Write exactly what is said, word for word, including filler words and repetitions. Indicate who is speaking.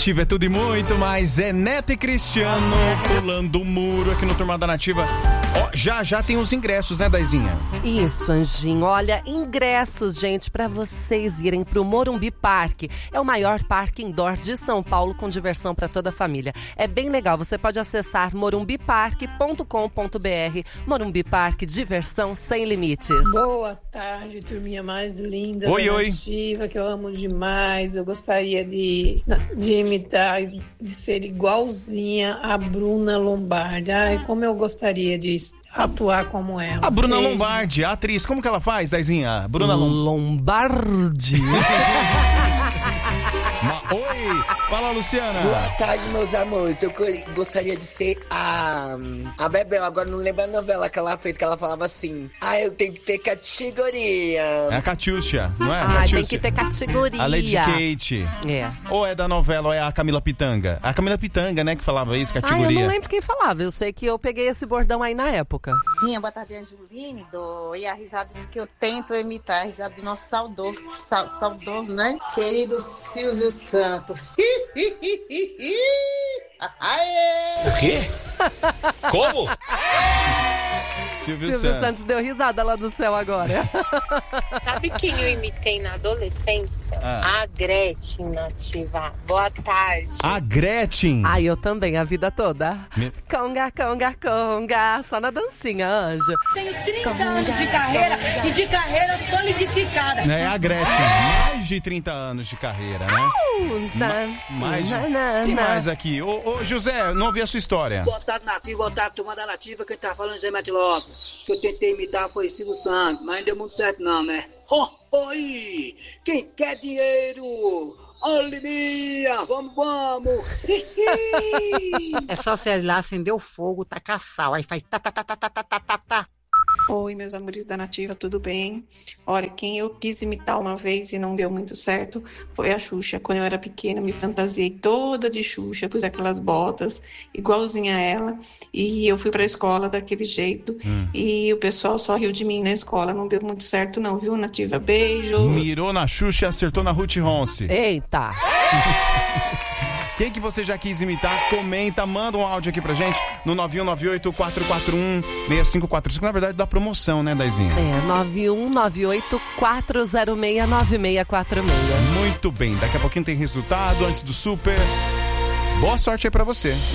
Speaker 1: Nativa é tudo e muito mais. É Neto e Cristiano pulando o muro aqui no Turma da Nativa. Ó, já já tem os ingressos, né, Daizinha?
Speaker 2: Isso, Anjinho. Olha, ingressos, gente, pra vocês irem pro Morumbi Parque. É o maior parque indoor de São Paulo com diversão pra toda a família. É bem legal. Você pode acessar morumbi parque ponto com ponto b r. Morumbi Parque, diversão sem limites.
Speaker 3: Boa tarde, turminha mais linda
Speaker 1: oi,
Speaker 3: da
Speaker 1: oi.
Speaker 3: Nativa, que eu amo demais. Eu gostaria de, de imitar, de ser igualzinha a Bruna Lombardi. Ai, como eu gostaria de atuar como ela.
Speaker 1: A Bruna
Speaker 3: Beijo.
Speaker 1: Lombardi, a atriz, como que ela faz, Daizinha? Bruna
Speaker 2: Lombardi.
Speaker 1: Ma- Oi, fala, Luciana.
Speaker 4: Boa tarde, meus amores. Eu co- gostaria de ser a a Bebel. Agora não lembro a novela que ela fez, que ela falava assim: ah, eu tenho que ter categoria.
Speaker 1: É a Catiúcia, não é?
Speaker 2: Ah,
Speaker 1: Catiúcia.
Speaker 2: tem que ter categoria.
Speaker 1: A Lady Kate.
Speaker 2: É.
Speaker 1: Ou é da novela, ou é a Camila Pitanga? A Camila Pitanga, né, que falava isso,
Speaker 2: Ah, eu
Speaker 1: categoria.
Speaker 2: não lembro quem falava. Eu sei que eu peguei esse bordão aí na época.
Speaker 5: Sim, boa tarde, Anjo lindo. E a risada que eu tento imitar, a risada do nosso saudoso, sa- saudoso, né? Querido Silvio Santos. Aê!
Speaker 6: O quê? Como?
Speaker 1: Silvio,
Speaker 2: Silvio
Speaker 1: Santos.
Speaker 2: Santos deu risada lá do céu agora.
Speaker 7: Sabe quem eu imitei na adolescência?
Speaker 1: Ah.
Speaker 7: A Gretchen Nativa. Boa tarde.
Speaker 1: A Gretchen.
Speaker 2: Ah, eu também, a vida toda.
Speaker 1: Me-
Speaker 2: Conga, conga, conga. Só na dancinha, Anja.
Speaker 8: Tenho trinta anos de carreira e de carreira solidificada.
Speaker 1: É a Gretchen. Mais de trinta anos de carreira, né? Ma- mais de...
Speaker 2: Na, na,
Speaker 1: Quem
Speaker 2: na.
Speaker 1: mais aqui? Ô, ô, José, não ouvi a sua história.
Speaker 9: Boa tarde, Nativa. Boa tarde, turma da Nativa. Quem tá falando é Zé Mete Lopes. Que eu tentei imitar foi Silvio Santos, mas não deu muito certo não, né? Ho, oi! Quem quer dinheiro? Olivia, vamos, vamos!
Speaker 5: É só você ir lá, acender o fogo, tacar sal, aí faz tá, tá, tá, tá, tá, tá, tá, tá, tá.
Speaker 3: Oi, meus amores da Nativa, tudo bem? Olha, quem eu quis imitar uma vez e não deu muito certo foi a Xuxa. Quando eu era pequena, me fantasiei toda de Xuxa, pus aquelas botas, igualzinha a ela, e eu fui pra escola daquele jeito,
Speaker 1: Hum.
Speaker 3: e o pessoal só riu de mim na escola. Não deu muito certo não, viu, Nativa? Beijo!
Speaker 1: Mirou na Xuxa e acertou na Ruth Ronce.
Speaker 2: Eita.
Speaker 1: Quem que você já quis imitar? Comenta, manda um áudio aqui pra gente no nove um nove oito quatro quatro um seis cinco quatro cinco. Na verdade, dá promoção, né, Daizinha?
Speaker 2: É, nove um nove oito quatro zero seis nove seis quatro seis.
Speaker 1: Muito bem, daqui a pouquinho tem resultado antes do super. Boa sorte aí pra você.